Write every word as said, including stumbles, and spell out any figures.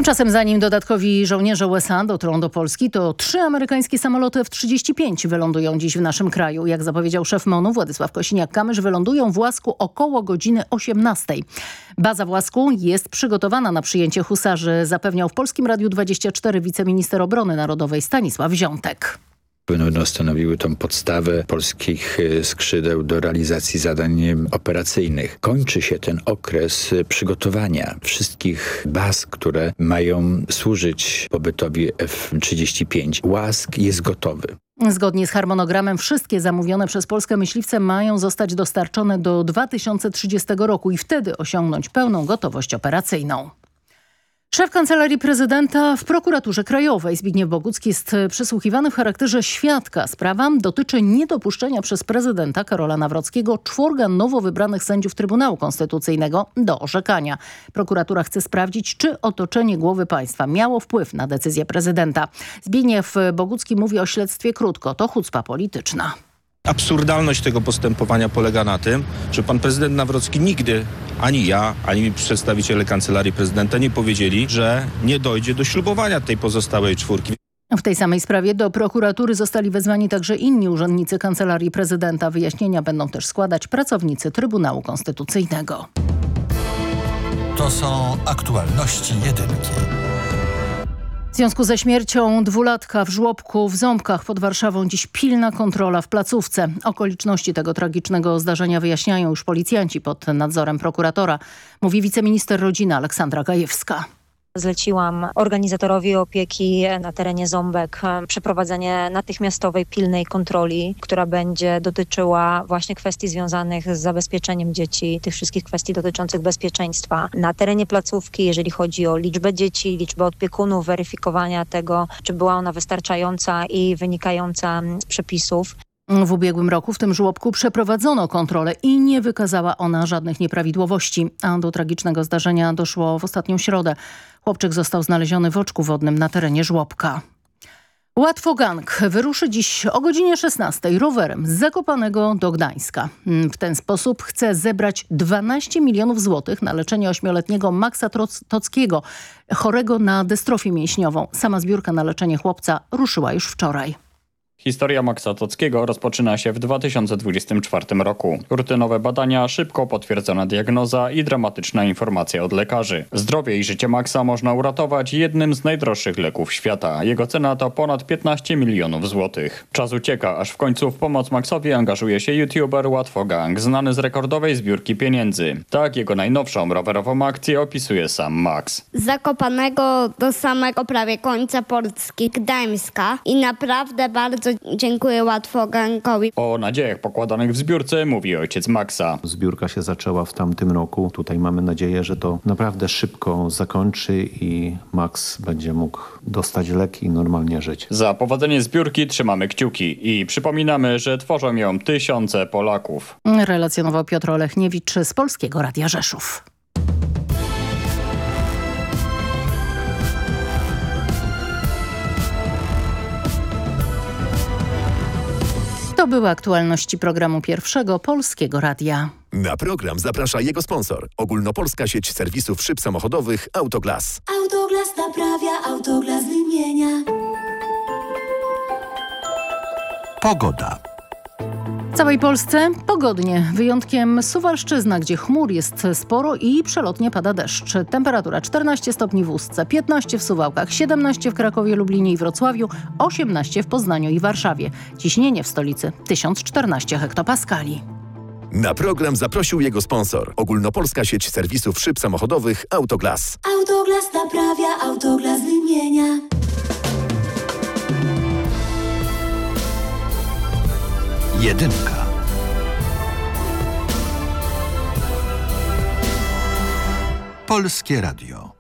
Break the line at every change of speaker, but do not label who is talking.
Tymczasem zanim dodatkowi żołnierze U S A dotrą do Polski, to trzy amerykańskie samoloty F trzydzieści pięć wylądują dziś w naszym kraju. Jak zapowiedział szef MONU Władysław Kosiniak-Kamysz, wylądują w Łasku około godziny osiemnastej. Baza w Łasku jest przygotowana na przyjęcie husarzy, zapewniał w Polskim Radiu dwadzieścia cztery wiceminister obrony narodowej Stanisław Ziątek.
Będą stanowiły tą podstawę polskich skrzydeł do realizacji zadań operacyjnych. Kończy się ten okres przygotowania wszystkich baz, które mają służyć pobytowi F trzydzieści pięć. Łask jest gotowy.
Zgodnie z harmonogramem wszystkie zamówione przez Polskę myśliwce mają zostać dostarczone do dwa tysiące trzydziestego roku i wtedy osiągnąć pełną gotowość operacyjną. Szef Kancelarii Prezydenta w Prokuraturze Krajowej Zbigniew Bogucki jest przesłuchiwany w charakterze świadka. Sprawa dotyczy niedopuszczenia przez prezydenta Karola Nawrockiego czworga nowo wybranych sędziów Trybunału Konstytucyjnego do orzekania. Prokuratura chce sprawdzić, czy otoczenie głowy państwa miało wpływ na decyzję prezydenta. Zbigniew Bogucki mówi o śledztwie krótko. To hucpa polityczna.
Absurdalność tego postępowania polega na tym, że pan prezydent Nawrocki nigdy, ani ja, ani przedstawiciele Kancelarii Prezydenta nie powiedzieli, że nie dojdzie do ślubowania tej pozostałej czwórki.
W tej samej sprawie do prokuratury zostali wezwani także inni urzędnicy Kancelarii Prezydenta. Wyjaśnienia będą też składać pracownicy Trybunału Konstytucyjnego.
To są aktualności jedynki.
W związku ze śmiercią dwulatka w żłobku w Ząbkach pod Warszawą dziś pilna kontrola w placówce. Okoliczności tego tragicznego zdarzenia wyjaśniają już policjanci pod nadzorem prokuratora, mówi wiceminister rodziny Aleksandra Gajewska.
Zleciłam organizatorowi opieki na terenie Ząbek przeprowadzenie natychmiastowej, pilnej kontroli, która będzie dotyczyła właśnie kwestii związanych z zabezpieczeniem dzieci, tych wszystkich kwestii dotyczących bezpieczeństwa na terenie placówki, jeżeli chodzi o liczbę dzieci, liczbę opiekunów, weryfikowania tego, czy była ona wystarczająca i wynikająca z przepisów.
W ubiegłym roku w tym żłobku przeprowadzono kontrolę i nie wykazała ona żadnych nieprawidłowości, a do tragicznego zdarzenia doszło w ostatnią środę. Chłopczyk został znaleziony w oczku wodnym na terenie żłobka. Łatwogang wyruszy dziś o godzinie szesnastej rowerem z Zakopanego do Gdańska. W ten sposób chce zebrać dwanaście milionów złotych na leczenie ośmioletniego Maxa Tockiego, chorego na dystrofię mięśniową. Sama zbiórka na leczenie chłopca ruszyła już wczoraj.
Historia Maxa Tockiego rozpoczyna się w dwa tysiące dwudziestym czwartym roku. Rutynowe badania, szybko potwierdzona diagnoza i dramatyczna informacja od lekarzy. Zdrowie i życie Maxa można uratować jednym z najdroższych leków świata. Jego cena to ponad piętnaście milionów złotych. Czas ucieka, aż w końcu w pomoc Maxowi angażuje się youtuber Łatwogang, znany z rekordowej zbiórki pieniędzy. Tak jego najnowszą rowerową akcję opisuje sam Max.
Z Zakopanego do samego prawie końca Polski, Gdańska i naprawdę bardzo dziękuję Łatwogangowi.
O nadziejach pokładanych w zbiórce mówi ojciec Maxa.
Zbiórka się zaczęła w tamtym roku. Tutaj mamy nadzieję, że to naprawdę szybko zakończy i Max będzie mógł dostać leki i normalnie żyć.
Za powodzenie zbiórki trzymamy kciuki i przypominamy, że tworzą ją tysiące Polaków.
Relacjonował Piotr Olechniewicz z Polskiego Radia Rzeszów. To były aktualności programu Pierwszego Polskiego Radia.
Na program zaprasza jego sponsor. Ogólnopolska sieć serwisów szyb samochodowych Autoglas.
Autoglas naprawia, Autoglas wymienia.
Pogoda.
W całej Polsce pogodnie, wyjątkiem Suwalszczyzna, gdzie chmur jest sporo i przelotnie pada deszcz. Temperatura czternaście stopni w Ustce, piętnaście w Suwałkach, siedemnaście w Krakowie, Lublinie i Wrocławiu, osiemnaście w Poznaniu i Warszawie. Ciśnienie w stolicy tysiąc czternaście hektopaskali.
Na program zaprosił jego sponsor. Ogólnopolska sieć serwisów szyb samochodowych Autoglas.
Autoglas naprawia, Autoglas wymienia.
Jedynka. Polskie Radio.